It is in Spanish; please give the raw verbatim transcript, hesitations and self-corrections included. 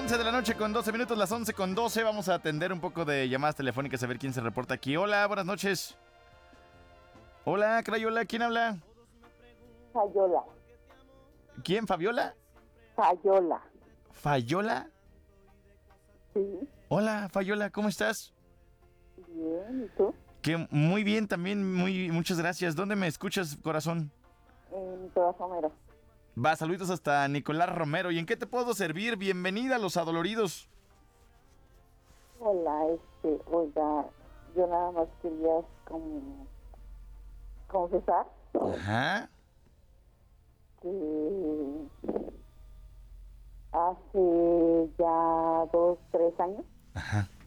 once de la noche con doce minutos, las once con doce. Vamos a atender un poco de llamadas telefónicas a ver quién se reporta aquí. Hola, buenas noches. Hola, Crayola, ¿quién habla? Fayola. ¿Quién, Fabiola? Fayola. ¿Fayola? Sí. Hola, Fayola, ¿cómo estás? Bien, ¿y tú? Que muy bien también, muy muchas gracias. ¿Dónde me escuchas, corazón? En Nicolás Romero. Va, saluditos hasta Nicolás Romero. ¿Y en qué te puedo servir? Bienvenida a Los Adoloridos. Hola, este, oiga, yo nada más quería como confesar Ajá. que hace ya dos, tres años Ajá.